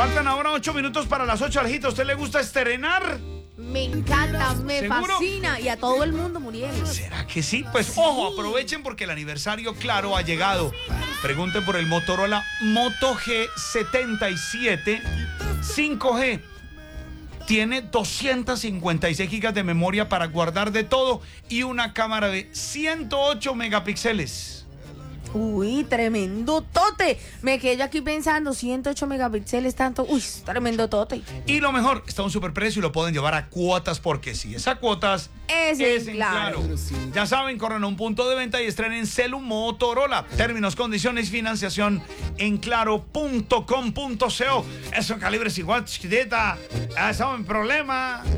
Faltan ahora 8 minutos para las 8, Alejito. ¿A usted le gusta estrenar? Me encanta, me ¿Seguro? fascina. Y a todo el mundo, Muriel. ¿Será que sí? Pues ojo, aprovechen porque el aniversario Claro ha llegado. Pregunten por el Motorola Moto G77 5G. Tiene 256 gigas de memoria para guardar de todo y una cámara de 108 megapíxeles. Uy, tremendo tote. Me quedé yo aquí pensando, 108 megapíxeles tanto. Uy, tremendo tote. Y lo mejor, está a un superprecio y lo pueden llevar a cuotas porque si es a cuotas, Es en Claro. Ya saben, corran a un punto de venta y estrenen celu Motorola. Términos, condiciones, financiación en claro.com.co. Eso, Calibre 50, chiquitita. Eso es un problema.